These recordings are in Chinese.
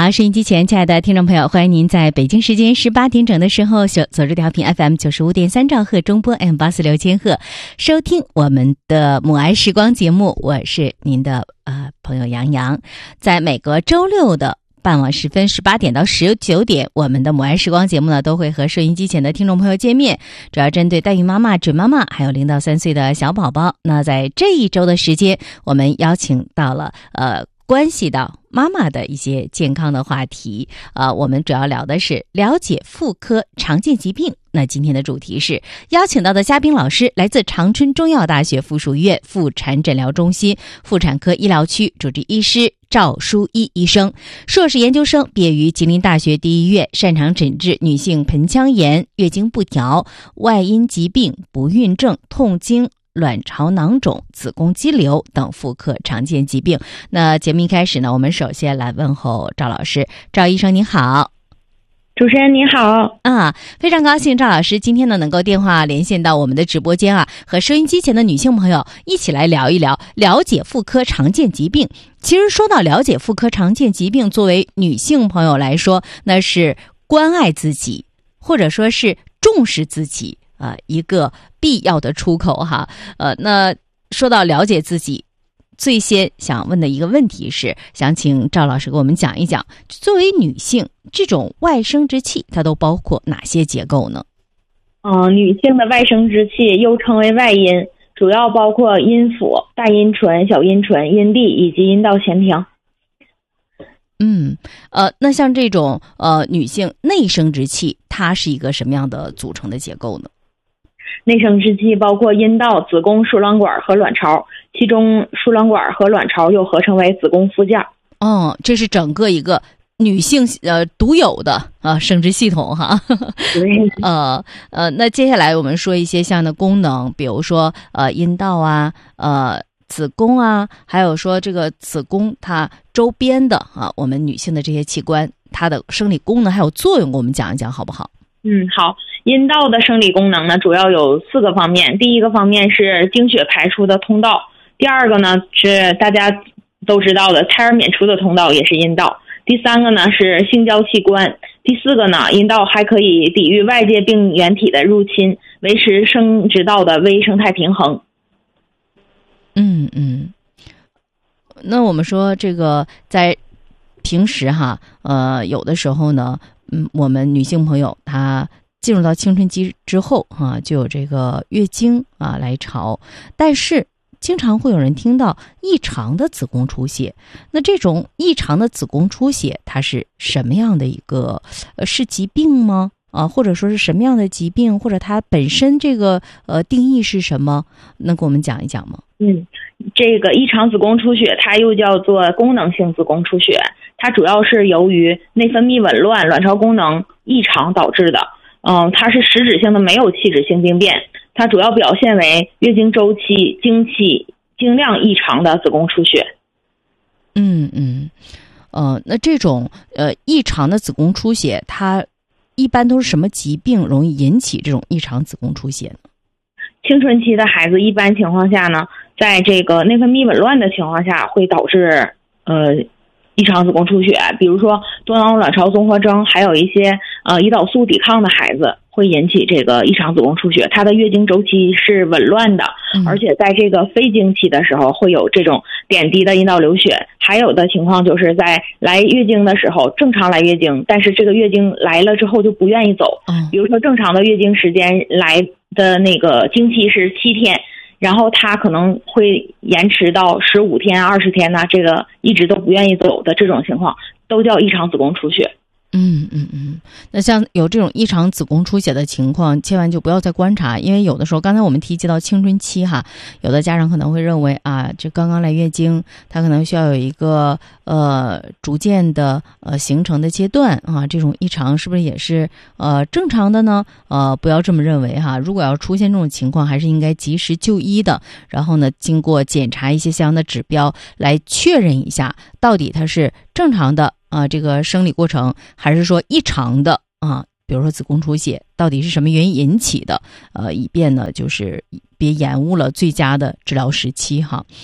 好，收音机前亲爱的听众朋友，欢迎您在北京时间18点整的时候走入调频 FM 95.3兆赫中波 M846千赫，收听我们的母爱时光节目。我是您的朋友杨洋，在每个周六的傍晚时分18点到19点，我们的母爱时光节目呢，都会和收音机前的听众朋友见面，主要针对代孕妈妈、准妈妈还有0到3岁的小宝宝。那在这一周的时间，我们邀请到了关系到妈妈的一些健康的话题，我们主要聊的是了解妇科常见疾病。那今天的主题是邀请到的嘉宾老师来自长春中药大学附属医院妇产诊疗中心妇产科医疗区主治医师赵淑一医生，硕士研究生，毕业于吉林大学第一医院，擅长诊治女性盆腔炎、月经不调、外阴疾病、不孕症、痛经、卵巢囊肿、子宫肌瘤等妇科常见疾病。那节目一开始呢，我们首先来问候赵老师。赵医生您好。 主持人您好非常高兴赵老师今天呢能够电话连线到我们的直播间和收音机前的女性朋友一起来聊一聊了解妇科常见疾病。其实说到了解妇科常见疾病，作为女性朋友来说，那是关爱自己或者说是重视自己一个必要的出口那说到了解自己，最先想问的一个问题是，想请赵老师给我们讲一讲，作为女性，这种外生殖器它都包括哪些结构呢？ 女性的外生殖器又称为外阴，主要包括阴府、大阴唇、小阴唇、阴蒂以及阴道前庭。 那像这种女性内生殖器，它是一个什么样的组成的结构呢？ 内生殖器包括阴道、子宫、输卵管和卵巢，其中输卵管和卵巢又合称为子宫附件。 这是整个一个女性独有的生殖系统对。 那接下来我们说一些像的功能，比如说阴道子宫还有说这个子宫它周边的我们女性的这些器官，它的生理功能还有作用，给我们讲一讲好不好？ 好。阴道的生理功能呢，主要有4个方面。第一个方面是经血排出的通道，第二个呢是大家都知道的胎儿娩出的通道，也是阴道。第三个呢是性交器官。第4个呢，阴道还可以抵御外界病原体的入侵，维持生殖道的微生态平衡。 那我们说这个在平时有的时候呢，我们女性朋友她进入到青春期之后就有这个月经来潮，但是经常会有人听到异常的子宫出血。那这种异常的子宫出血，它是什么样的一个是疾病吗？或者说是什么样的疾病，或者它本身这个定义是什么？能给我们讲一讲吗？ 这个异常子宫出血它又叫做功能性子宫出血，它主要是由于内分泌紊乱、卵巢功能异常导致的。它是实质性的没有器质性病变，它主要表现为月经周期、经期、经量异常的子宫出血。 那这种异常的子宫出血，它一般都是什么疾病容易引起这种异常子宫出血呢？ 青春期的孩子一般情况下呢，在这个内分泌紊乱的情况下会导致异常子宫出血，比如说多囊卵巢综合征，还有一些胰岛素抵抗的孩子会引起这个异常子宫出血。它的月经周期是紊乱的，而且在这个非经期的时候会有这种点滴的阴道流血。还有的情况就是在来月经的时候正常来月经，但是这个月经来了之后就不愿意走。比如说正常的月经时间来的那个经期是7天，然后他可能会延迟到15天、20天这个一直都不愿意走的这种情况，都叫异常子宫出血。 那像有这种异常子宫出血的情况，千万就不要再观察，因为有的时候刚才我们提及到青春期有的家长可能会认为这刚刚来月经，他可能需要有一个逐渐的形成的阶段这种异常是不是也是正常的呢？不要这么认为如果要出现这种情况，还是应该及时就医的，然后呢经过检查一些相应的指标来确认一下到底它是正常的这个生理过程，还是说异常的比如说子宫出血到底是什么原因引起的，以便呢就是别延误了最佳的治疗时期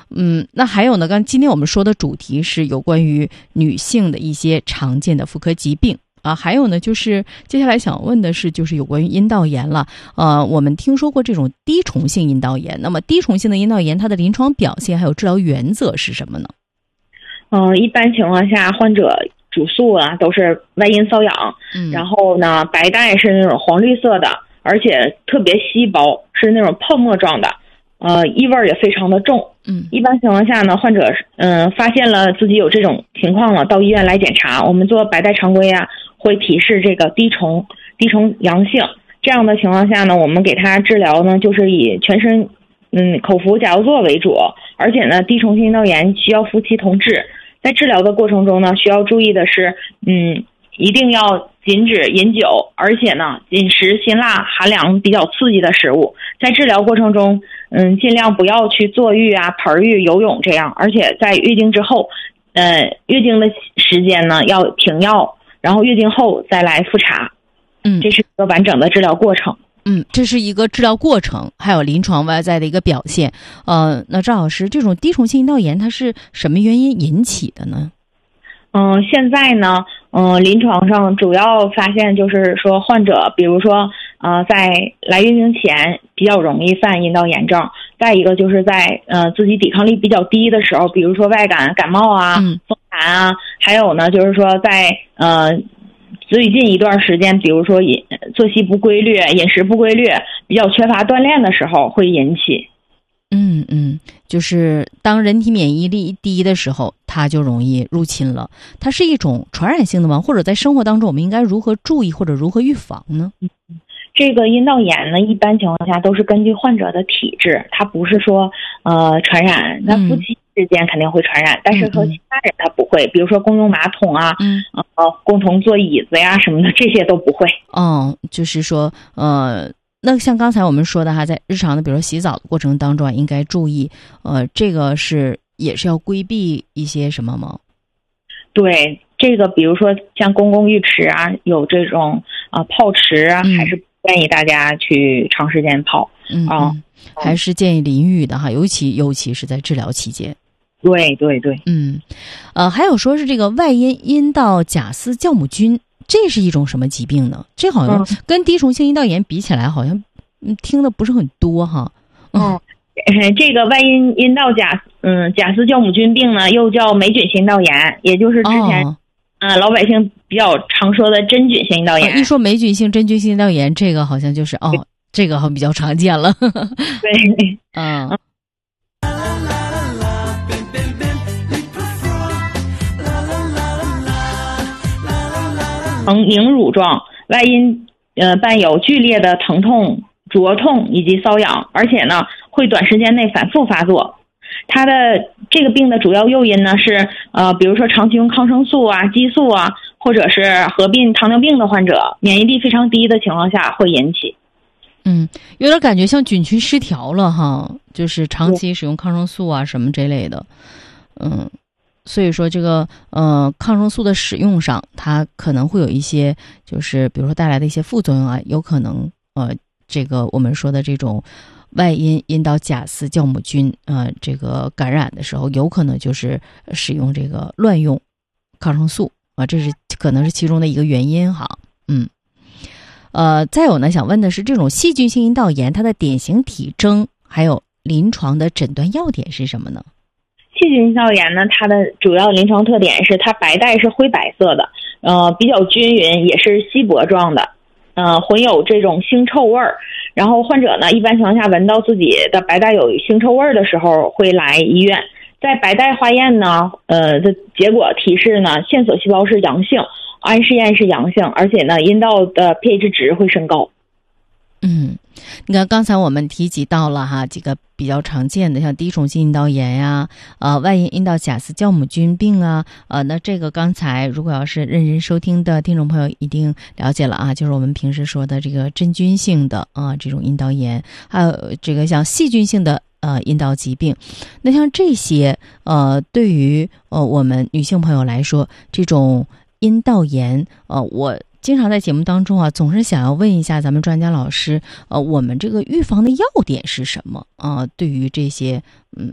那还有呢，今天我们说的主题是有关于女性的一些常见的妇科疾病啊，还有呢就是接下来想问的是就是有关于阴道炎了。我们听说过这种滴虫性阴道炎，那么滴虫性的阴道炎它的临床表现还有治疗原则是什么呢？ 一般情况下患者主诉啊都是外阴瘙痒，然后呢白带是那种黄绿色的，而且特别稀薄，是那种泡沫状的，异味也非常的重。一般情况下呢，患者发现了自己有这种情况了，到医院来检查，我们做白带常规啊，会提示这个滴虫阳性。这样的情况下呢，我们给他治疗呢，就是以全身口服甲硫唑为主，而且呢，滴虫性阴道炎需要夫妻同治。在治疗的过程中呢，需要注意的是，一定要禁止饮酒，而且呢，饮食辛辣、寒凉比较刺激的食物。在治疗过程中，尽量不要去坐浴啊、盆浴、游泳这样。而且在月经之后，月经的时间呢要停药，然后月经后再来复查。这是一个完整的治疗过程。 这是一个治疗过程，还有临床外在的一个表现。那赵老师，这种滴虫性阴道炎它是什么原因引起的呢？ 现在呢，临床上主要发现就是说，患者比如说在来月经前比较容易犯阴道炎症，再一个就是在自己抵抗力比较低的时候，比如说外感冒啊、风寒啊，还有呢就是说在最近一段时间，比如说作息不规律、饮食不规律、比较缺乏锻炼的时候会引起。就是当人体免疫力低的时候，它就容易入侵了。它是一种传染性的吗？或者在生活当中我们应该如何注意或者如何预防呢？ 这个阴道炎呢，一般情况下都是根据患者的体质，它不是说传染。那夫妻之间肯定会传染，但是和其他人他不会，比如说共用马桶啊，共同坐椅子呀什么的，这些都不会。 就是说那像刚才我们说的哈，在日常的比如说洗澡的过程当中应该注意，这个也是要规避一些什么吗？ 对，这个比如说像公共浴池啊，有这种泡池啊，还是不建议大家去长时间泡。 还是建议淋浴的哈，尤其是在治疗期间。 对。 还有说是这个外阴道假丝酵母菌，这是一种什么疾病呢？这好像跟滴虫性阴道炎比起来，好像听的不是很多哈。 这个外阴道假丝酵母菌病呢，又叫霉菌性阴道炎，也就是之前老百姓比较常说的真菌性阴道炎。 一说霉菌性、真菌性阴道炎，这个好像就是这个好像比较常见了。 对，呈凝乳状，外阴伴有剧烈的疼痛、灼痛以及瘙痒，而且呢会短时间内反复发作。它的这个病的主要诱因呢是比如说长期用抗生素啊、激素啊，或者是合并糖尿病的患者，免疫力非常低的情况下会引起。 有点感觉像菌群失调了哈，就是长期使用抗生素啊什么这类的。所以说这个抗生素的使用上，它可能会有一些就是比如说带来的一些副作用啊，有可能这个我们说的这种外阴道假丝酵母菌这个感染的时候，有可能就是使用这个乱用抗生素这是可能是其中的一个原因哈。再有呢，想问的是这种细菌性阴道炎，它的典型体征还有临床的诊断要点是什么呢？ 细菌性阴道炎呢，它的主要临床特点是它白带是灰白色的，比较均匀，也是稀薄状的，混有这种腥臭味儿。然后患者呢，一般情况下闻到自己的白带有腥臭味儿的时候，会来医院。在白带化验呢，的结果提示呢，线索细胞是阳性，安氏炎是阳性，而且呢，阴道的 pH 值会升高。 你看刚才我们提及到了哈几个比较常见的，像滴虫性阴道炎呀，外阴道假丝酵母菌病啊，那这个刚才如果要是认真收听的听众朋友一定了解了啊，就是我们平时说的这个真菌性的这种阴道炎，还有这个像细菌性的阴道疾病。那像这些对于我们女性朋友来说，这种阴道炎我经常在节目当中总是想要问一下咱们专家老师，我们这个预防的要点是什么对于这些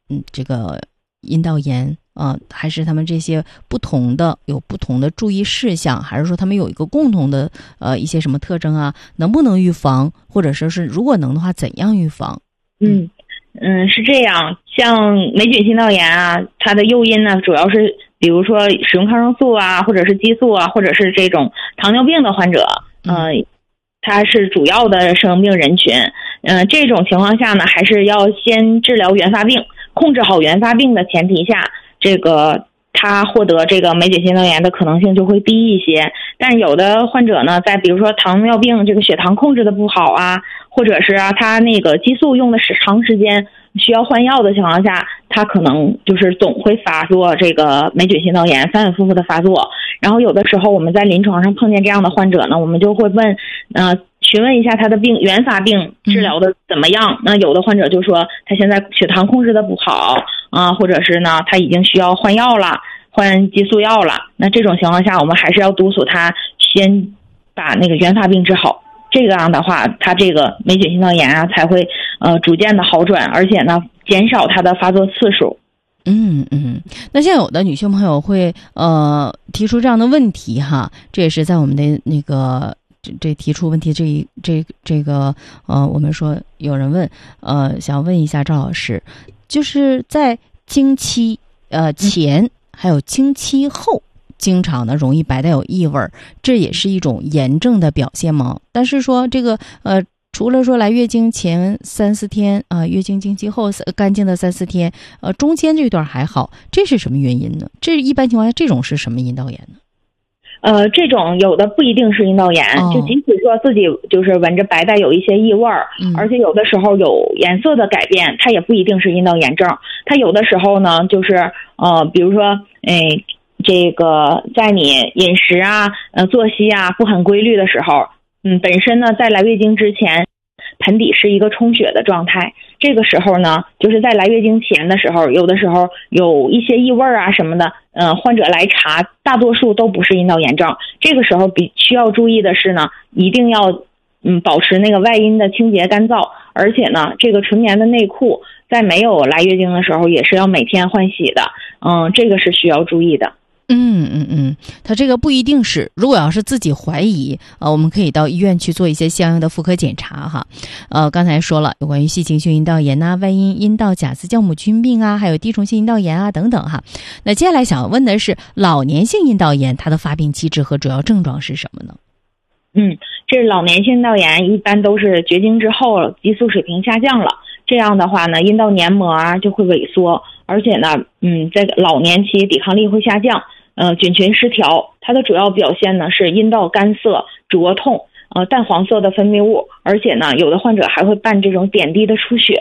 这个阴道炎还是他们这些有不同的注意事项，还是说他们有一个共同的一些什么特征啊？能不能预防，或者说是如果能的话，怎样预防？ 是这样，像霉菌性道炎啊，它的诱因呢，主要是比如说使用抗生素啊，或者是激素啊，或者是这种糖尿病的患者，它是主要的生病人群。这种情况下呢，还是要先治疗原发病，控制好原发病的前提下，这个他获得这个霉菌性道炎的可能性就会低一些。但有的患者呢，在比如说糖尿病这个血糖控制的不好啊，或者是他那个激素用的是长时间需要换药的情况下，他可能就是总会发作这个霉菌性道炎，反反复复的发作。然后有的时候我们在临床上碰见这样的患者呢，我们就会询问一下他的原发病治疗的怎么样。那有的患者就说他现在血糖控制的不好或者是呢他已经需要换药了，换激素药了。那这种情况下，我们还是要督促他先把那个原发病治好，这样的话他这个霉菌性道炎才会逐渐的好转，而且呢减少他的发作次数。 那像有的女性朋友会提出这样的问题哈，这也是在我们的那个这提出问题这个我们说有人问想问一下赵老师，就是在经期前还有经期后，经常呢容易白带有异味，这也是一种炎症的表现吗？但是说这个除了说来月经前3-4天月经经期后干净的3-4天中间这段还好，这是什么原因呢？这一般情况下这种是什么阴道炎呢？ 这种有的不一定是阴道炎，就即使说自己就是闻着白带有一些异味而且有的时候有颜色的改变，它也不一定是阴道炎症。它有的时候呢就是比如说这个在你饮食作息不很规律的时候，本身呢在来月经之前盆底是一个充血的状态，这个时候呢就是在来月经前的时候，有的时候有一些异味什么的，患者来查大多数都不是阴道炎症。这个时候需要注意的是呢，一定要保持那个外阴的清洁干燥，而且呢这个纯棉的内裤在没有来月经的时候也是要每天换洗的，这个是需要注意的。 他这个不一定是，如果要是自己怀疑我们可以到医院去做一些相应的妇科检查哈。刚才说了有关于细情绪阴道炎外阴阴道假丝酵母菌病还有滴虫性阴道炎等等哈。那接下来想问的是老年性阴道炎，它的发病机制和主要症状是什么呢？ 这老年性阴道炎一般都是绝经之后激素水平下降了，这样的话呢阴道黏膜就会萎缩，而且呢在老年期抵抗力会下降，菌群失调。它的主要表现呢是阴道干涩、灼痛、淡黄色的分泌物，而且呢有的患者还会伴这种点滴的出血。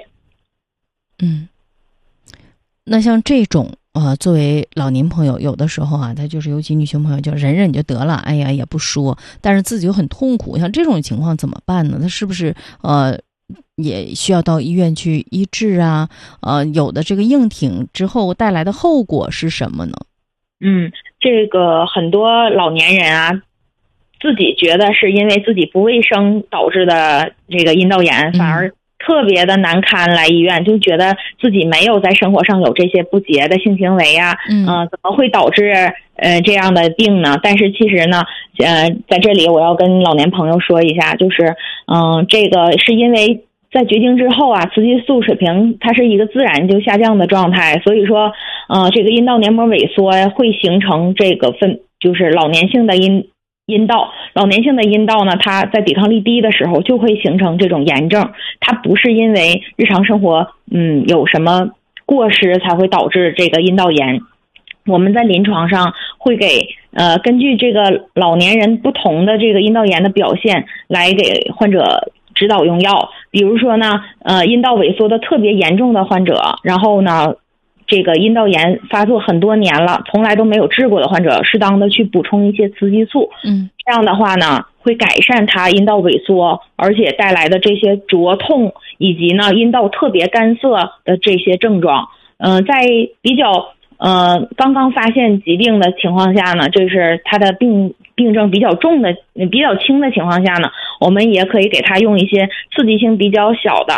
那像这种作为老年朋友，有的时候他就是尤其女性朋友就忍忍就得了，哎呀也不说，但是自己又很痛苦，像这种情况怎么办呢？他是不是也需要到医院去医治有的这个硬挺之后带来的后果是什么呢？ 这个很多老年人自己觉得是因为自己不卫生导致的这个阴道炎，反而特别的难堪，来医院就觉得自己没有在生活上有这些不洁的性行为怎么会导致这样的病呢？但是其实呢在这里我要跟老年朋友说一下，就是这个是因为在绝经之后雌激素水平它是一个自然就下降的状态，所以说这个阴道黏膜萎缩会形成这个就是老年性的阴道。老年性的阴道呢，它在抵抗力低的时候就会形成这种炎症，它不是因为日常生活有什么过失才会导致这个阴道炎。我们在临床上会给根据这个老年人不同的这个阴道炎的表现来给患者指导用药。比如说呢阴道萎缩的特别严重的患者，然后呢这个阴道炎发作很多年了从来都没有治过的患者，适当的去补充一些雌激素，这样的话呢会改善他阴道萎缩而且带来的这些灼痛以及呢阴道特别干涩的这些症状。在比较刚刚发现疾病的情况下呢，就是他的病症比较轻的情况下呢，我们也可以给他用一些刺激性比较小的